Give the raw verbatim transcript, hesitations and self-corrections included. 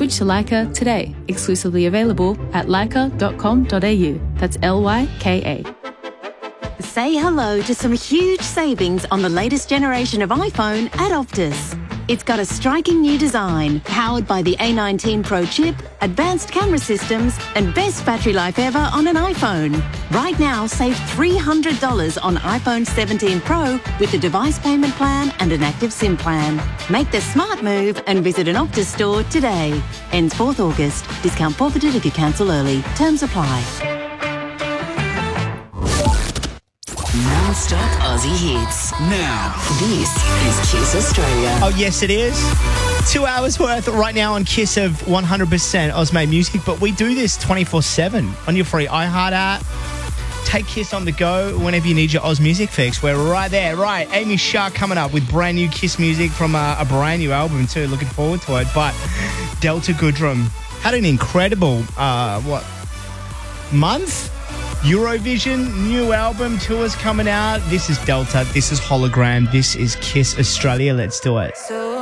Switch to Leica today. Exclusively available at leica dot com dot a u. That's L Y K A. Say hello to some huge savings on the latest generation of iPhone at Optus. It's got a striking new design, powered by the A nineteen Pro chip, advanced camera systems, and best battery life ever on an iPhone. Right now, save three hundred dollars on iPhone seventeen Pro with the device payment plan and an active SIM plan. Make the smart move and visit an Optus store today. Ends fourth August. Discount forfeited if you cancel early. Terms apply. Non-stop Aussie hits. Now, this is Kiss Australia. Oh, yes, it is. Two hours worth right now on Kiss of one hundred percent Oz-made music, but we do this twenty-four seven on your free iHeart app. Take Kiss on the go whenever you need your Oz music fix. We're right there. Right, Amy Shah coming up with brand new Kiss music from a, a brand new album too. Looking forward to it. But Delta Goodrem had an incredible, uh, what, month? Eurovision, new album, tours coming out. This is Delta. This is Hologram. This is Kiss Australia. Let's do it. So